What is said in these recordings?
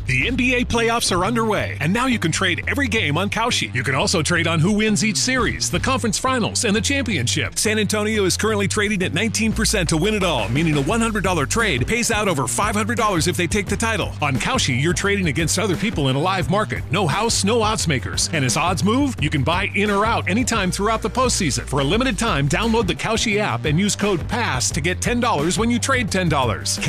The NBA playoffs are underway, and now you can trade every game on Kalshi. You can also trade on who wins each series, the conference finals, and the championship. San Antonio is currently trading at 19% to win it all, meaning a $100 trade pays out over $500 if they take the title. On Kalshi, you're trading against other people in a live market. No house, no odds makers. And as odds move, you can buy in or out anytime throughout the postseason. For a limited time, download the Kalshi app and use code PASS to get $10 when you trade $10.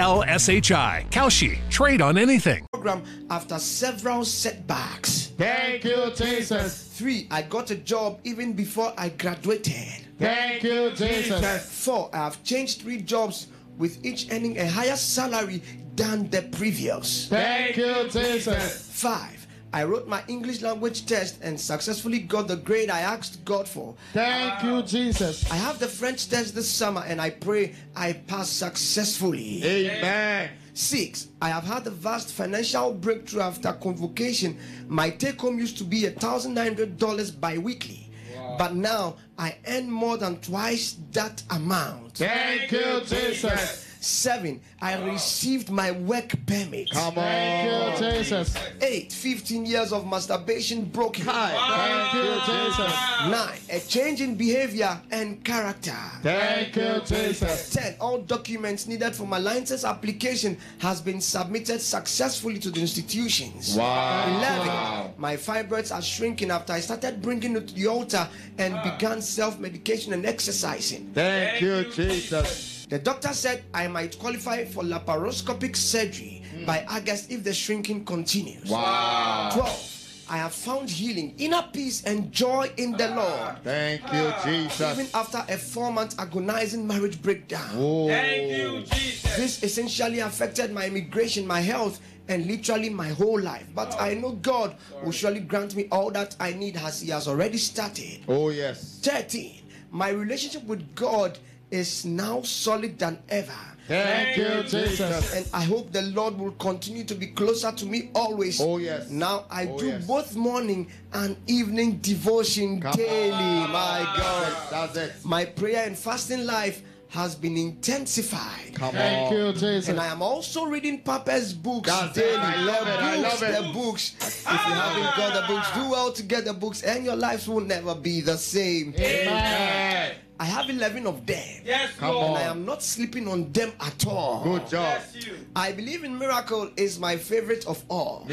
Kalshi. Kalshi. Trade on anything. Program after several setbacks. Thank you, Jesus. 3. I got a job even before I graduated. Thank you, Jesus. 4. I have changed 3 jobs with each earning a higher salary than the previous. Thank you, Jesus. 5. I wrote my English language test and successfully got the grade I asked God for. Thank you, Jesus. I have the French test this summer and I pray I pass successfully. Amen. 6. I have had a vast financial breakthrough after convocation. My take-home used to be $1,900 bi-weekly. Wow. But now I earn more than twice that amount. Thank you, Jesus. 7. I received my work permit. Come on. Thank you, Jesus. 8. 15 years of masturbation broken. Thank you, Jesus. 9. A change in behavior and character. Thank you, Jesus. 10. All documents needed for my license application has been submitted successfully to the institutions. Wow. 11. My fibroids are shrinking after I started bringing it to the altar and began self-medication and exercising. Thank you, Jesus. The doctor said I might qualify for laparoscopic surgery by August if the shrinking continues. Wow. 12. I have found healing, inner peace, and joy in the Lord. Thank you, Jesus. Even after a 4-month agonizing marriage breakdown. Whoa. Thank you, Jesus. This essentially affected my immigration, my health, and literally my whole life. But I know God will surely grant me all that I need as He has already started. Oh, yes. 13. My relationship with God is now solid than ever. Thank you, Jesus. And I hope the Lord will continue to be closer to me always. Oh, yes. Now I do yes. both morning and evening devotion daily. My God. That's it. My prayer and fasting life has been intensified. Thank you, Jesus. And I am also reading Papa's books That's daily. it. I love it. The books. If you haven't got the books, do well to get the books, and your lives will never be the same. Amen. I have 11 of them. Yes, Come Lord. And I am not sleeping on them at all. Good job. Yes, you. I believe in Miracle is my favorite of all.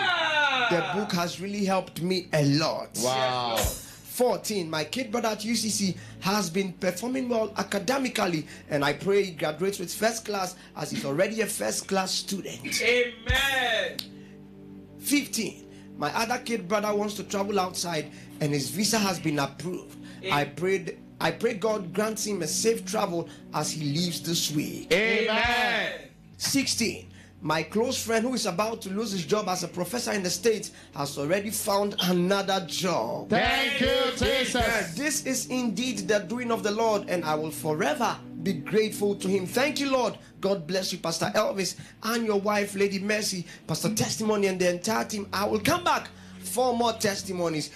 Ah! The book has really helped me a lot. Wow. 14. My kid brother at UCC has been performing well academically, and I pray he graduates with first class as he's already a first class student. Amen. 15. My other kid brother wants to travel outside and his visa has been approved. I pray God grants him a safe travel as he leaves this week. Amen. 16. My close friend who is about to lose his job as a professor in the States has already found another job. Thank you, Jesus. This is indeed the doing of the Lord, and I will forever be grateful to Him. Thank you, Lord. God bless you, Pastor Elvis, and your wife, Lady Mercy, Pastor Testimony, and the entire team. I will come back for more testimonies.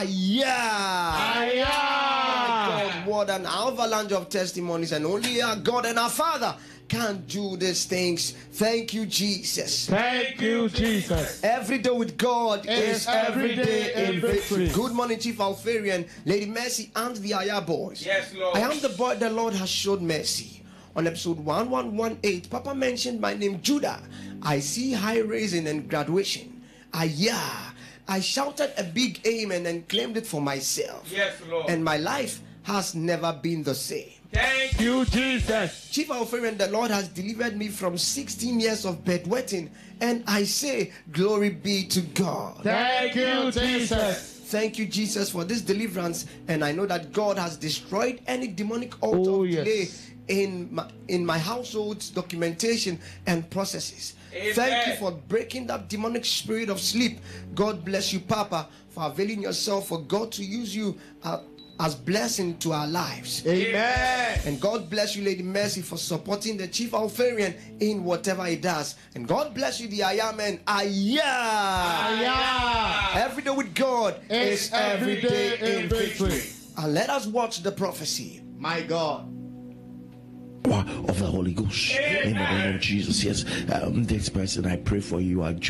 God, what an avalanche of testimonies, and only our God and our Father can do these things. Thank you, Jesus. Thank you, Jesus. Every day with God is every day in victory. Good morning, Chief Alfarian, Lady Mercy, and the Aya boys. Yes, Lord. I am the boy the Lord has showed mercy. On episode 1118, Papa mentioned my name, Judah. I see high raising and graduation. I shouted a big amen and claimed it for myself. Yes, Lord. And my life has never been the same. Thank you, Jesus. Chief Alfarian, the Lord has delivered me from 16 years of bedwetting, and I say, glory be to God. Thank you, Jesus. Thank you, Jesus, for this deliverance, and I know that God has destroyed any demonic altar of delay in my household's documentation and processes. Amen. Thank you for breaking that demonic spirit of sleep. God bless you, Papa, for availing yourself for God to use you as blessing to our lives. Amen. And God bless you, Lady Mercy, for supporting the Chief Alfarian in whatever he does. And God bless you, the I am and Every day with God is every day in victory. And let us watch the prophecy. My God. Of the Holy Ghost. In the name of Jesus. Yes. This person, I pray for you.